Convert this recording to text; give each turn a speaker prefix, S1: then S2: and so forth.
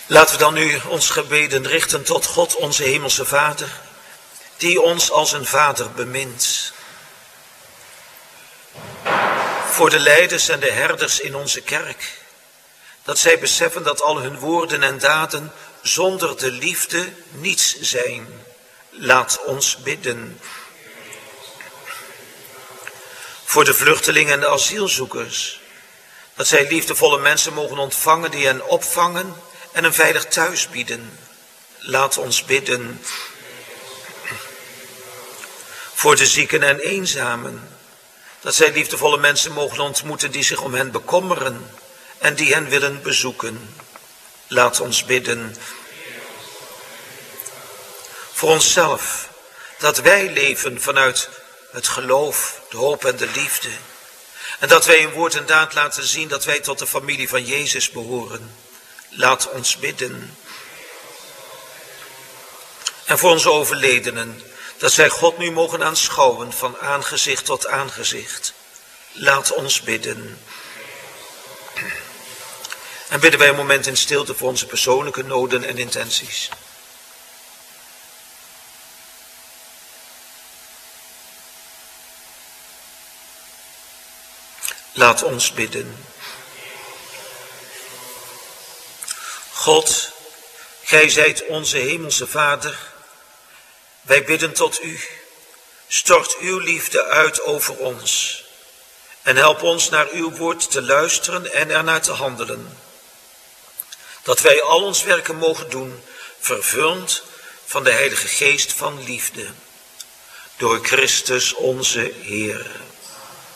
S1: Laten we dan nu ons gebeden richten tot God, onze hemelse Vader, die ons als een vader bemint. Voor de leiders en de herders in onze kerk, dat zij beseffen dat al hun woorden en daden zonder de liefde niets zijn. Laat ons bidden. Voor de vluchtelingen en de asielzoekers, dat zij liefdevolle mensen mogen ontvangen die hen opvangen en een veilig thuis bieden. Laat ons bidden. Voor de zieken en eenzamen, dat zij liefdevolle mensen mogen ontmoeten die zich om hen bekommeren en die hen willen bezoeken. Laat ons bidden. Voor onszelf, dat wij leven vanuit het geloof, de hoop en de liefde. En dat wij in woord en daad laten zien dat wij tot de familie van Jezus behoren. Laat ons bidden. En voor onze overledenen, dat zij God nu mogen aanschouwen van aangezicht tot aangezicht. Laat ons bidden. En bidden wij een moment in stilte voor onze persoonlijke noden en intenties. Laat ons bidden. God, gij zijt onze hemelse Vader. Wij bidden tot u. Stort uw liefde uit over ons. En help ons naar uw woord te luisteren en ernaar te handelen. Dat wij al ons werken mogen doen, vervuld van de Heilige Geest van liefde. Door Christus onze Heer.